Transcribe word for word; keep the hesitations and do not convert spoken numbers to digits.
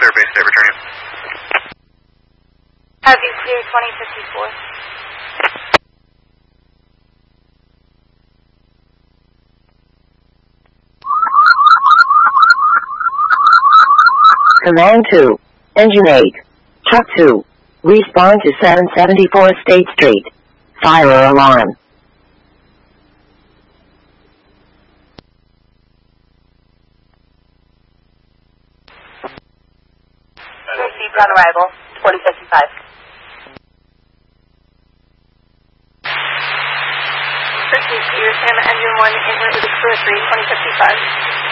clear base state, returning. Have you clear twenty fifty-four? Command two, Engine eight, Truck two, respawn to seven seventy-four State Street. Fire alarm. Received on arrival, twenty fifty-five. Received, Peter Sam, Engine one, in route with a crew of three, twenty fifty-five.